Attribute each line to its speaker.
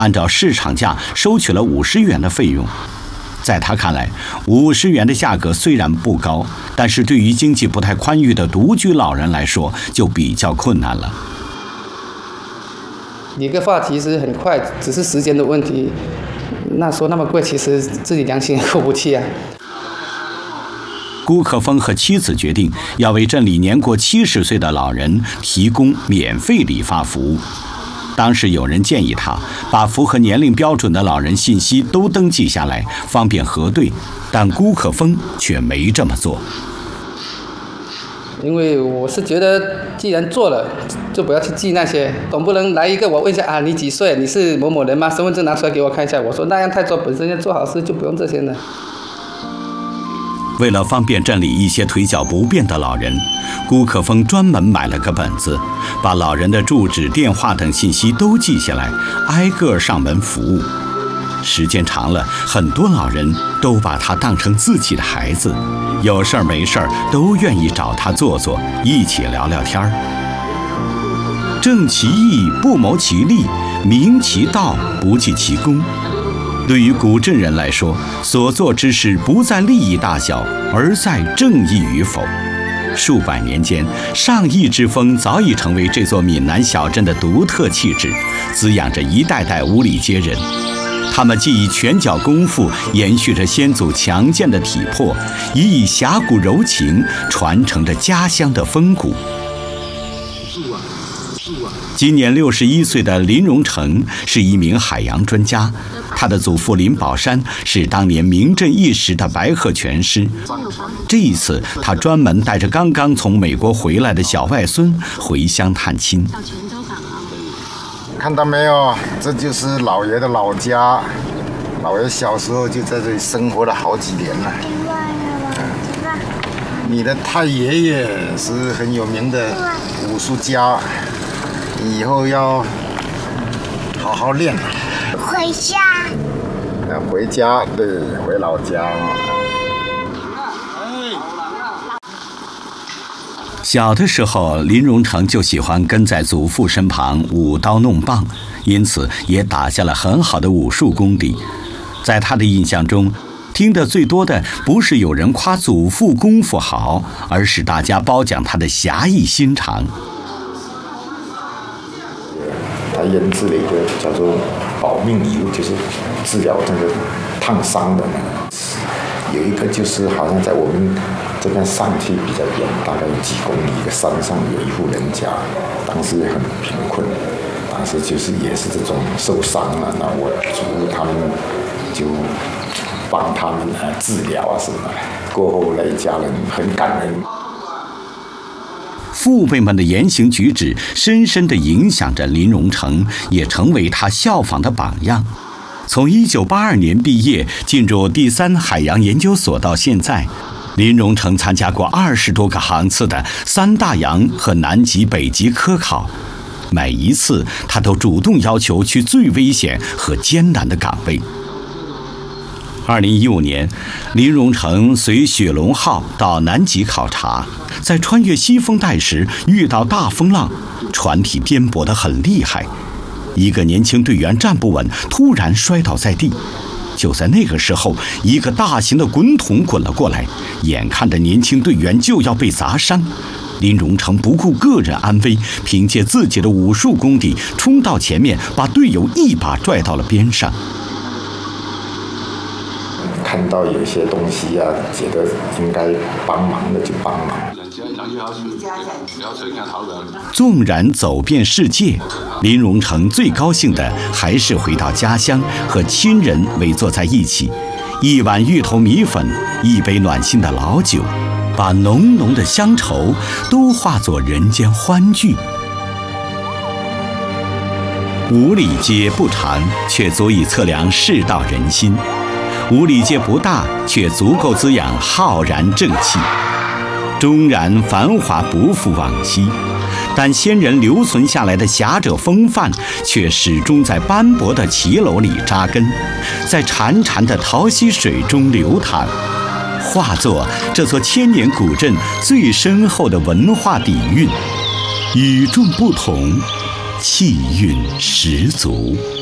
Speaker 1: 按照市场价收取了50元的费用。在他看来，50元的价格虽然不高，但是对于经济不太宽裕的独居老人来说，就比较困难了。
Speaker 2: 理个发其实很快，只是时间的问题。那说那么贵，其实自己良心也过不去啊。
Speaker 1: 辜克峰和妻子决定要为镇里年过70岁的老人提供免费理发服务。当时有人建议他把符合年龄标准的老人信息都登记下来，方便核对，但辜克峰却没这么做。
Speaker 2: 因为我是觉得，既然做了，就不要去记那些，总不能来一个我问一下啊，你几岁？你是某某人吗？身份证拿出来给我看一下。我说那样太多，本身要做好事就不用这些了。
Speaker 1: 为了方便镇里一些腿脚不便的老人，辜克峰专门买了个本子，把老人的住址、电话等信息都记下来，挨个上门服务。时间长了，很多老人都把他当成自己的孩子，有事儿没事儿都愿意找他坐坐，一起聊聊天儿。正其意，不谋其利；明其道，不计其功。对于古镇人来说，所做之事不在利益大小，而在正义与否。数百年间，上义之风早已成为这座闽南小镇的独特气质，滋养着一代代五里街人。他们既以拳脚功夫延续着先祖强健的体魄，也以侠骨柔情传承着家乡的风骨。今年61岁的林荣成是一名海洋专家，他的祖父林宝山是当年名震一时的白鹤拳师。这一次，他专门带着刚刚从美国回来的小外孙回乡探亲。
Speaker 3: 看到没有，这就是老爷的老家。老爷小时候就在这里生活了好几年了。你的太爷爷是很有名的武术家，以后要好好练。
Speaker 4: 回家。
Speaker 3: 回家，对，回老家。
Speaker 1: 小的时候，林荣成就喜欢跟在祖父身旁舞刀弄棒，因此也打下了很好的武术功底。在他的印象中，听得最多的不是有人夸祖父功夫好，而是大家褒奖他的侠义心肠。
Speaker 3: 他研制了一个叫做保命油，就是治疗这个烫伤的。有一个就是好像在我们这边上去比较远，大概有几公里一个山上有一户人家，当时也很贫困，当时就是也是这种受伤了，那我嘱咐他们就帮他们治疗啊什么，过后那一家人很感恩。
Speaker 1: 父辈们的言行举止深深地影响着林荣成，也成为他效仿的榜样。从1982年毕业进入第3海洋研究所到现在，林荣成参加过20多个航次的3大洋和南极、北极科考，每一次他都主动要求去最危险和艰难的岗位。2015年，林荣成随雪龙号到南极考察，在穿越西风带时遇到大风浪，船体颠簸得很厉害。一个年轻队员站不稳，突然摔倒在地。就在那个时候，一个大型的滚筒滚了过来，眼看着年轻队员就要被砸伤，林荣成不顾个人安危，凭借自己的武术功底冲到前面，把队友一把拽到了边上。
Speaker 3: 看到有些东西啊，觉得应该帮忙的就帮忙。
Speaker 1: 纵然走遍世界，林荣成最高兴的还是回到家乡，和亲人围坐在一起，一碗芋头米粉，一杯暖心的老酒，把浓浓的乡愁都化作人间欢聚。五里街不长，却足以测量世道人心；五里街不大，却足够滋养浩然正气。终然繁华不复往昔，但先人留存下来的侠者风范，却始终在斑驳的骑楼里扎根，在潺潺的桃溪水中流淌，化作这座千年古镇最深厚的文化底蕴，与众不同，气韵十足。